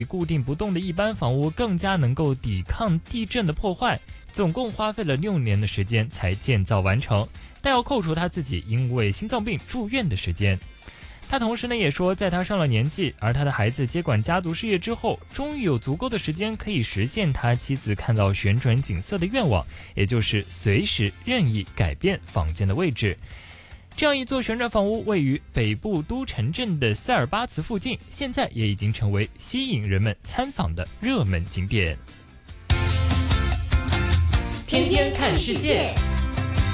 比固定不动的一般房屋更加能够抵抗地震的破坏，总共花费了6年的时间才建造完成，但要扣除他自己因为心脏病住院的时间。他同时呢也说，在他上了年纪，而他的孩子接管家族事业之后，终于有足够的时间可以实现他妻子看到旋转景色的愿望，也就是随时任意改变房间的位置。这样一座旋转房屋位于北部都城镇的塞尔巴茨附近，现在也已经成为吸引人们参访的热门景点。 天天看世界。